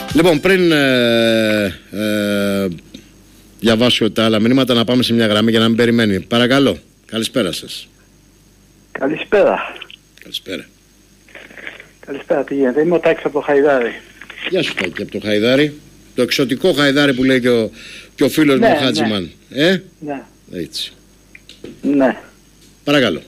Λοιπόν, πριν διαβάσω τα άλλα μηνύματα, να πάμε σε μια γραμμή για να μην περιμένει. Παρακαλώ. Καλησπέρα σας. Καλησπέρα. Καλησπέρα. Καλησπέρα, τι γίνεται? Είμαι ο Τάκης από το Χαϊδάρι. Γεια σου Τάκη από το Χαϊδάρι. Το εξωτικό Χαϊδάρι που λέει και ο φίλος μου ο Χάτζημαν. Ναι. Έτσι. Ναι. Παρακαλώ.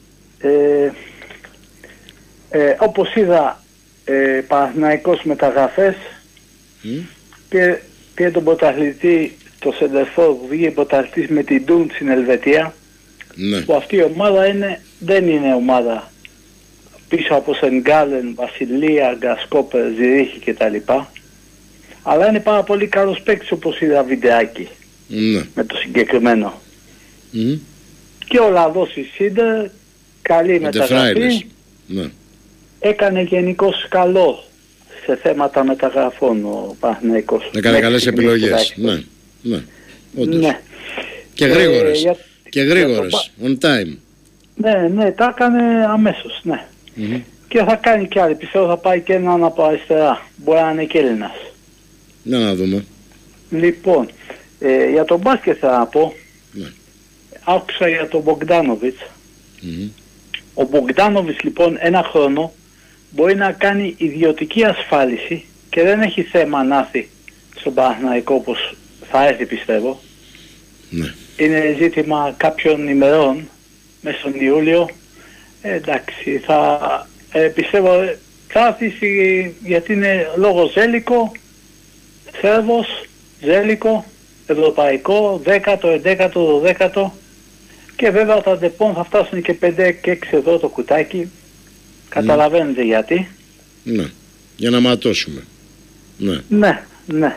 Όπως είδα Παναθηναϊκός μεταγραφές και πήρε τον πρωταθλητή, το Σεντερφόρ που βγήκε πρωταθλητής με την Ντούντ στην Ελβετία. Ναι. Που αυτή η ομάδα δεν είναι ομάδα πίσω από Σενγκάλεν, Βασιλεία, Γκασκόπερ, Ζηρίχη κτλ. Αλλά είναι πάρα πολύ καλός παίκτης, όπως είδα βιντεάκι. Ναι. Με το συγκεκριμένο. Και ο Λαδός η Σίντερ, καλή μεταγραφή. Ναι. Έκανε γενικώς καλό σε θέματα μεταγραφών ο Παναθηναϊκός. Έκανε καλές επιλογές. Ναι. Ναι. Όντως. Ναι. Και γρήγορες. Και γρήγορες. On time. Ναι, τα έκανε αμέσως. Ναι. Και θα κάνει κι άλλη. Πιστεύω θα πάει και έναν από αριστερά. Μπορεί να είναι και Έλληνας. Να δούμε. Λοιπόν, για τον μπάσκετ θα να πω. Ναι. Άκουσα για τον Μπογκντάνοβιτς. Ο Μπογκντάνοβιτς λοιπόν ένα χρόνο μπορεί να κάνει ιδιωτική ασφάλιση και δεν έχει θέμα να έρθει στον Παναθηναϊκό, όπως θα έρθει πιστεύω. Ναι. Είναι ζήτημα κάποιων ημερών μέσα στον Ιούλιο. Εντάξει, θα πιστεύω θα έρθει γιατί είναι λόγω Ζέλικο, Σέρβος, Ζέλικο, Ευρωπαϊκό, 10ο, 11ο, 12ο και βέβαια τα ντεπών θα φτάσουν και 5 και 6 εδώ το κουτάκι. Καταλαβαίνετε γιατί. Ναι, για να ματώσουμε. Ναι. Ναι.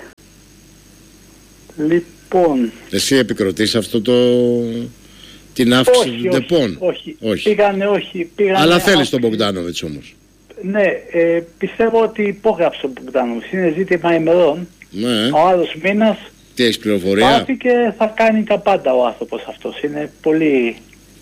Λοιπόν... Εσύ επικροτείς αυτό την αύξηση των ντεπών? Όχι. Πήγανε. Αλλά θέλεις τον Μπογκντάνοβιτς όμως? Ναι, πιστεύω ότι υπόγραψε ο Μπογκντάνοβιτς. Είναι ζήτημα ημερών. Ναι. Ο άλλος μήνας. Τι έχεις πληροφορία? Πάει και θα κάνει τα πάντα ο άνθρωπος αυτός. Είναι πολύ...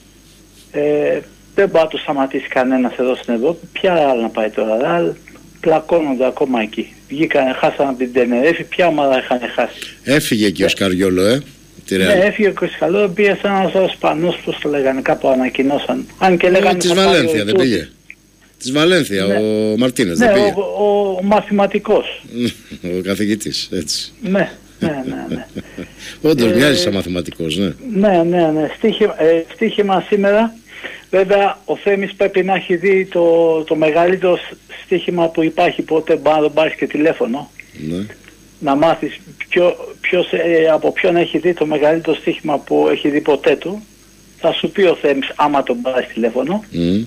δεν μπορεί να το σταματήσει κανένας εδώ στην Ευρώπη. Ποια άλλα να πάει τώρα? Πλακώνονται ακόμα εκεί. Βγήκανε, χάσανε από την Τενερέφη. Ποια ομάδα είχαν χάσει? Έφυγε και ο Σκαριόλο, Ναι, έφυγε ο Σκαριόλο. Πήγε σε ένας Ισπανός, πώς το λέγανε, κάπου ανακοινώσαν. Αν και λέγανε... Της Βαλένθια δεν πήγε? Της Βαλένθια, ναι. Ο Μαρτίνες δεν πήγε? Ο μαθηματικός. Ο καθηγητής, έτσι. Ναι. Όντως μοιάζει σαν μαθηματικός, ναι. Ναι. Στοίχημα σήμερα. Βέβαια ο Θέμης πρέπει να έχει δει το μεγαλύτερο στοίχημα που υπάρχει, ποτέ μπορεί να τον πάρεις και τηλέφωνο. Ναι. Να μάθεις από ποιον έχει δει το μεγαλύτερο στοίχημα που έχει δει ποτέ του. Θα σου πει ο Θέμης άμα τον πάρεις τηλέφωνο.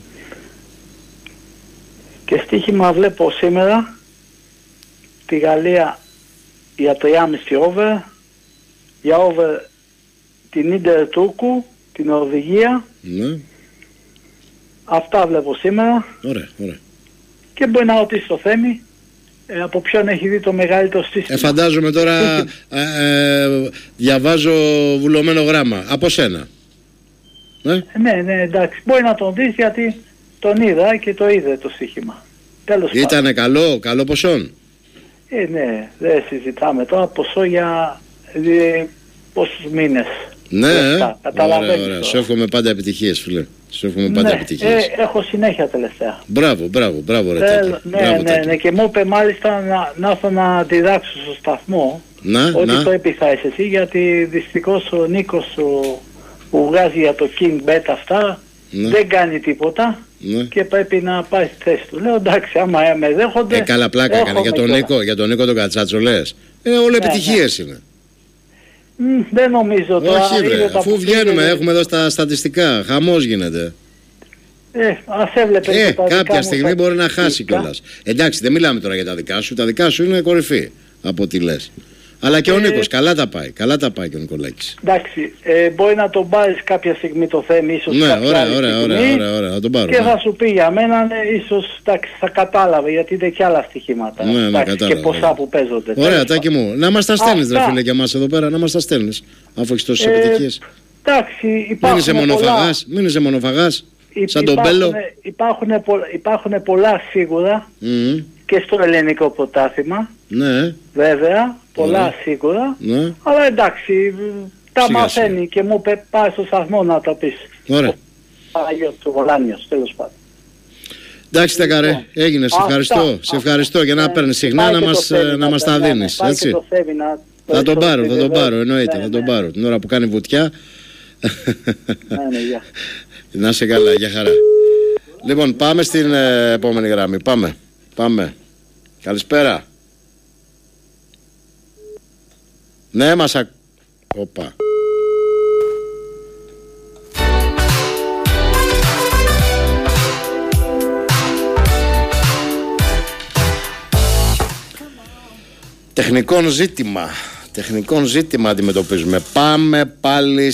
Και στοίχημα βλέπω σήμερα τη Γαλλία για 3,5 over, για over την Ίντερ Τούρκου, την Νορβηγία. Ναι. Αυτά βλέπω σήμερα. Ωραία. Και μπορεί να ρωτήσει το Θέμη από ποιον έχει δει το μεγαλύτερο στοίχημα. Φαντάζομαι τώρα διαβάζω βουλωμένο γράμμα. Από σένα. Ναι, εντάξει. Μπορεί να τον δεις γιατί τον είδα και το είδε το στοίχημα. Ήτανε καλό ποσόν? Ναι, δεν συζητάμε τώρα ποσό για πόσους μήνες. Ναι, ωραία. Σου εύχομαι πάντα επιτυχίες, φίλε. Έχω συνέχεια τελευταία. Μπράβο ρε Τάκη. Ναι, και μου είπε μάλιστα να έρθω να διδάξω στο σταθμό ότι πρέπει θα είσαι εσύ, γιατί δυστυχώς ο Νίκος που βγάζει για το King Bet αυτά δεν κάνει τίποτα. Και πρέπει να πάει στη θέση του. Λέω εντάξει, άμα με δέχονται... Καλά πλάκα έκανε για τον Νίκο τον Κατσάτσο λες. Όλα επιτυχίες είναι. Δεν νομίζω τώρα. Όχι βρε, αφού βγαίνουμε, έχουμε εδώ στα στατιστικά. Χαμός γίνεται. Ας έβλεπε κάποια στιγμή μπορεί να χάσει κιόλας. Εντάξει, δεν μιλάμε τώρα για τα δικά σου. Τα δικά σου είναι κορυφή από ό,τι λες. Αλλά και ο Νίκος, καλά τα πάει και ο Νικολάκης. Εντάξει, μπορεί να τον πάρεις κάποια στιγμή το Θέμη, ίσως. Ναι, ωραία, θα τον πάρω. Και θα σου πει για μένα, ίσως θα κατάλαβε, γιατί είναι και άλλα στοιχήματα. Ναι, κατάλαβα. Και ποσά που παίζονται. Ωραία, Τάκη μου, να μας τα στέλνεις ρε φίλε και εμάς εδώ πέρα, να μας τα στέλνεις, αφού έχεις τόσες επιτυχίες. Εντάξει, υπάρχουν μην είσαι μονοφαγάς, σαν τον Μπέλο. Υπάρχουν πολλά σίγουρα. και στο ελληνικό πρωτάθλημα. Ναι. Βέβαια, πολλά σίγουρα. Ναι. Αλλά εντάξει, τα Σιγά, μαθαίνει σιγά. και μου πάει στο σταθμό να τα πεις. Ωραία. Άγιος του Βολάνιος, τέλος πάντων. Εντάξει, Τακαρέ, έγινε. Σε ευχαριστώ. Σε ευχαριστώ για να παίρνεις συχνά να μας τα δίνεις. Έτσι. Θα τον πάρω, εννοείται. Θα τον πάρω. Την ώρα που κάνει βουτιά. Να είσαι καλά, για χαρά. Λοιπόν, πάμε στην επόμενη γραμμή. Πάμε. Καλησπέρα. Ναι, Οπα. Τεχνικό ζήτημα αντιμετωπίζουμε. Πάμε πάλι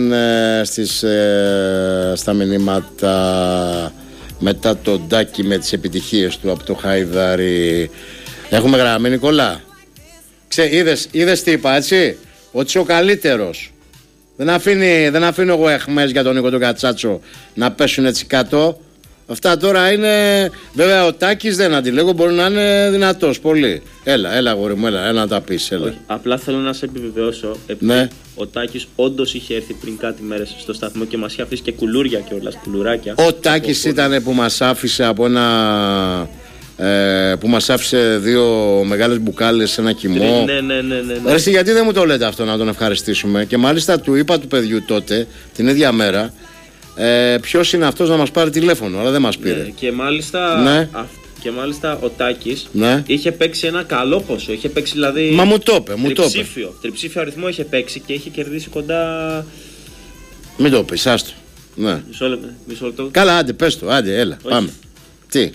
στα μηνύματα μετά τον Ντάκη με τις επιτυχίες του από το Χαϊδάρι. Έχουμε γραμμή, Νικόλα. Είδες τι είπα, έτσι? Ότι είσαι ο καλύτερος. Δεν αφήνω εγώ εχμές για τον Νίκο τον Κατσάτσο να πέσουν έτσι κάτω. Αυτά τώρα είναι. Βέβαια ο Τάκης δεν αντιλέγω, μπορεί να είναι δυνατός πολύ. Έλα αγόρι μου, έλα να τα πεις. Έλα. Απλά θέλω να σε επιβεβαιώσω. Ναι. Ο Τάκης όντως είχε έρθει πριν κάτι μέρες στο σταθμό και μας είχε αφήσει και κουλούρια κιόλας, κουλουράκια. Ο Τάκης ήταν που μας άφησε από ένα. Που μας άφησε 2 μεγάλες μπουκάλες σε ένα κοιμό. Ναι. Εσύ γιατί δεν μου το λέτε αυτό να τον ευχαριστήσουμε? Και μάλιστα του είπα του παιδιού τότε, την ίδια μέρα, ποιος είναι αυτός να μας πάρει τηλέφωνο, αλλά δεν μας πήρε. Και μάλιστα ο Τάκης ναι. είχε παίξει ένα καλό ποσό. Είχε παίξει δηλαδή. Μα μου το είπε. Τριψήφιο αριθμό είχε παίξει και είχε κερδίσει κοντά. Μην το πεις, άστο. Ναι. Μισό λεπτό. Καλά, άντε, πες το, άντε, έλα, όχι. Πάμε. Τι.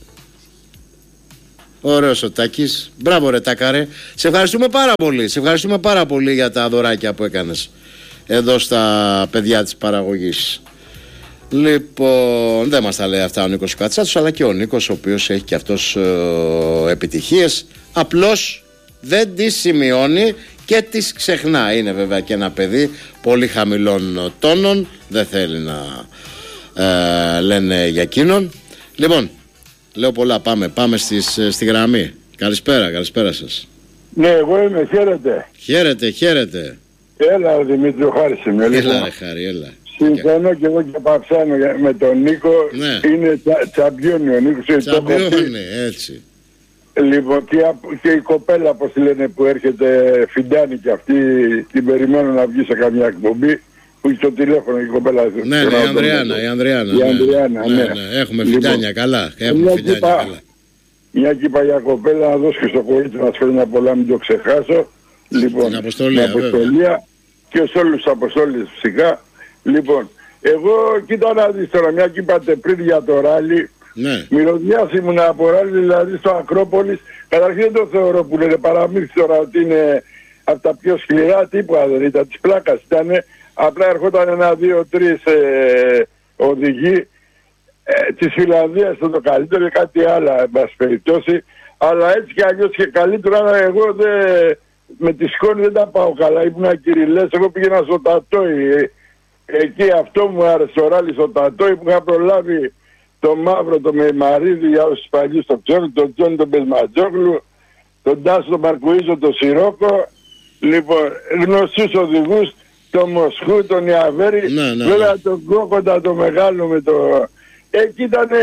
Ωραίος ο Τάκης. Μπράβο ρε Τάκαρε. Σε ευχαριστούμε πάρα πολύ για τα δωράκια που έκανες εδώ στα παιδιά της παραγωγής. Λοιπόν, δεν μας τα λέει αυτά ο Νίκος Κατσάτσος, αλλά και ο Νίκος, ο οποίος έχει και αυτός επιτυχίες. Απλώς δεν τις σημειώνει και τις ξεχνά. Είναι βέβαια και ένα παιδί πολύ χαμηλών τόνων. Δεν θέλει να λένε για εκείνον. Λοιπόν, λέω πολλά, πάμε στη γραμμή. Καλησπέρα σας. Ναι, εγώ είμαι, Χαίρετε. Έλα, Δημήτριο, Χάρης είμαι. Έλα ρε Χάρη, έλα. Συμφωνώ και εγώ και παψάνω με τον Νίκο. Ναι. Είναι τσαμπιόνι ο Νίκος. Τσαμπιόνι, έτσι. Λοιπόν, και η κοπέλα, όπως τη λένε, που έρχεται, Φιντάνη και αυτή, την περιμένω να βγει σε καμιά εκπομπή. Που έχει το τηλέφωνο η κοπέλα. Ναι, η Ανδριάνα. Ναι. Έχουμε Φιντάνια καλά. Μια και είπα για κοπέλα, να δώσω και στο κορίτσι μας χρόνια πολλά, μην το ξεχάσω. Λοιπόν, την Αποστολία και σε όλους τους Αποστόλες φυσικά. Λοιπόν, εγώ κοίτα να δεις τώρα, μια και είπατε πριν για το ράλι. Ναι. Μυρωδιάς ήμουν από ράλι, δηλαδή στο Ακρόπολης. Καταρχήν δεν το θεωρώ που λένε παραμύθι τώρα ότι είναι από τα πιο σκληρά, τίποτα δεν ήταν, της πλάκας ήταν. Απλά ερχόταν 1, 2, 3 οδηγοί. Της Φιλανδίας ήταν το καλύτερο, κάτι άλλο εν πάση περιπτώσει. Αλλά έτσι κι αλλιώς και καλύτερα, εγώ με τη σκόνη δεν τα πάω καλά. Ήμουν Κυριλές, εγώ πήγαινα στο Τατόι. Εκεί αυτό μου άρεσε το ράλι στο Τατόι που είχα προλάβει το Μαύρο, το Μεϊμαρίδη για όσους παλιούς το ξέρουν, τον Τζόνι τον Πεσματζόγλου, τον Τάσο τον Μαρκουίζο, τον Σιρόκο. Λοιπόν, γνωστούς οδηγούς, τον Μοσχού, τον Ιαβέρη, βέβαια τον Κόκοντα το μεγάλο με το... Εκεί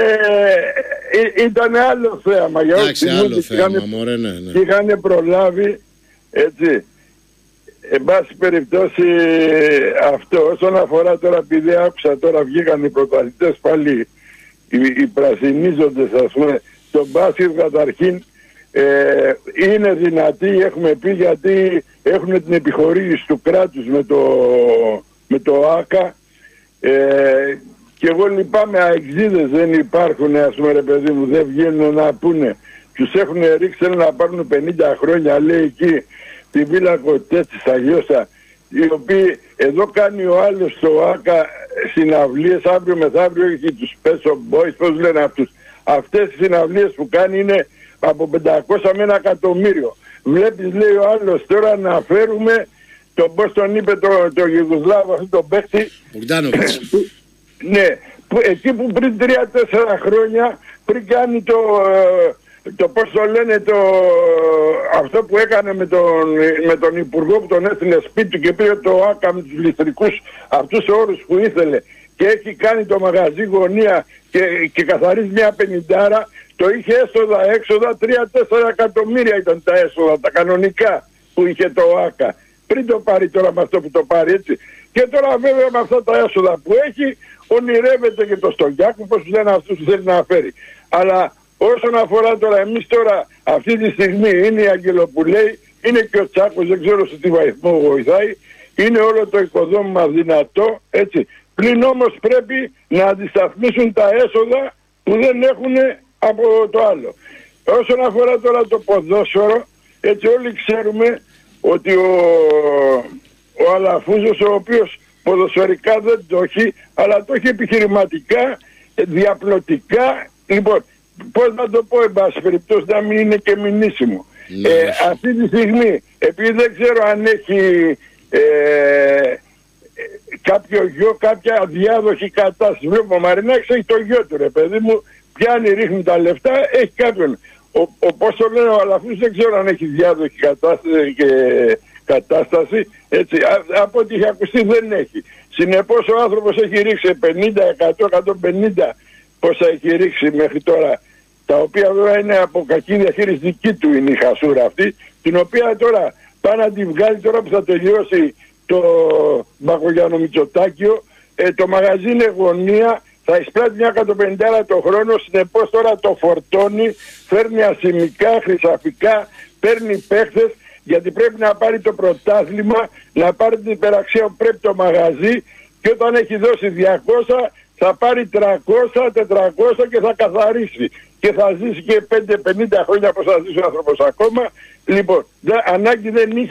ήταν άλλο θέαμα για όσοι είχαν προλάβει, έτσι. Εν πάση περιπτώσει αυτό. Όσον αφορά τώρα, επειδή άκουσα τώρα βγήκαν οι πρωταθλητές πάλι, οι πρασινίζοντες ας πούμε, το μπάσκετ καταρχήν είναι δυνατοί, έχουμε πει, γιατί έχουν την επιχορήγηση του κράτους με το ΆΚΑ. Και εγώ λυπάμαι, αεξίδες δεν υπάρχουν, ας πούμε ρε παιδί μου, δεν βγαίνουν να πούνε. Τους έχουν ρίξει, θέλουν να πάρουν 50 χρόνια, λέει εκεί, τη Βίλα Κοτέτσι στα Γιώσα, οι οποίοι εδώ κάνει ο άλλος στο ΆΚΑ συναυλίες, αύριο μεθαύριο έχει τους Peso Boys, πώς λένε αυτούς. Αυτές οι συναυλίες που κάνει είναι από 500 με 1 εκατομμύριο. Βλέπεις, λέει ο άλλος, τώρα να φέρουμε τον, πώς τον είπε το Γιουγκοσλάβο αυτό το παίχτη. Ναι, εκεί που πριν 3-4 χρόνια, πριν κάνει το πώς το λένε, αυτό που έκανε με τον Υπουργό που τον έστειλε σπίτι του και πήρε το ΆΚΑ με τους ληστρικούς αυτούς όρους που ήθελε και έχει κάνει το μαγαζί γωνία και καθαρίζει μια πενηντάρα, το είχε έξοδα 3-4 εκατομμύρια ήταν τα έσοδα, τα κανονικά που είχε το ΆΚΑ. Πριν το πάρει τώρα με αυτό που το πάρει, έτσι. Και τώρα βέβαια με αυτά τα έσοδα που έχει, ονειρεύεται και το Στογιάκου, πώς λένε αυτούς που θέλει να φέρει. Αλλά όσον αφορά τώρα εμείς τώρα, αυτή τη στιγμή είναι η Αγγελοπουλέη, είναι και ο Τσάκος, δεν ξέρω σε τι βαθμό βοηθάει, είναι όλο το οικοδόμημα δυνατό, έτσι. Πλην όμως πρέπει να αντισταθμίσουν τα έσοδα που δεν έχουν από το άλλο. Όσον αφορά τώρα το ποδόσφαιρο, έτσι όλοι ξέρουμε ότι ο Αλαφούζος, ο οποίος ποδοσφαιρικά δεν το έχει, αλλά το έχει επιχειρηματικά, διαπλωτικά, λοιπόν, πώς να το πω, εν πάση περιπτώσει, να μην είναι και μηνύσιμο. Αυτή τη στιγμή, επειδή δεν ξέρω αν έχει κάποιο γιο, κάποια διάδοχη κατάσταση. Βλέπω ο Μαρινάκης έχει το γιο του, ρε παιδί μου, πιάνει, ρίχνει τα λεφτά, έχει κάποιον. Πώς το λένε ο Αλαφούς, δεν ξέρω αν έχει διάδοχη κατάσταση, έτσι, από ό,τι έχει ακουστεί δεν έχει. Συνεπώς ο άνθρωπος έχει ρίξει 50, 100, 150 πόσα έχει ρίξει μέχρι τώρα, τα οποία βέβαια είναι από κακή διαχείριση δική του είναι η χασούρα αυτή, την οποία τώρα πάει να τη βγάλει τώρα που θα τελειώσει το Μπακογιάννο Μητσοτάκιο, το μαγαζί είναι γωνία, θα εισπράττει μια 150 το χρόνο, συνεπώς τώρα το φορτώνει, φέρνει ασημικά, χρυσαφικά, παίρνει παίχτες, γιατί πρέπει να πάρει το πρωτάθλημα, να πάρει την υπεραξία που πρέπει το μαγαζί και όταν έχει δώσει 200 θα πάρει 300, 400 και θα καθαρίσει. Και θα ζήσει και 5-50 χρόνια όπως θα ζήσει ο άνθρωπος ακόμα. Λοιπόν, ανάγκη δεν είχε